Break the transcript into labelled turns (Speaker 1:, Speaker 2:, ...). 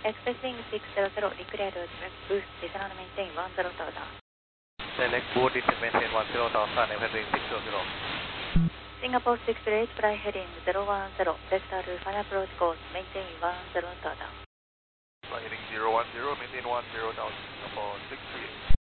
Speaker 1: Expecting 600, declared boost, descend and maintain 10,000.
Speaker 2: Select board, descend maintain 10,000, heading 600.
Speaker 1: Singapore 68, fly heading 010, vector to final approach course, maintain 10,000.
Speaker 2: Fly heading 010, maintain 10,000, Singapore 68.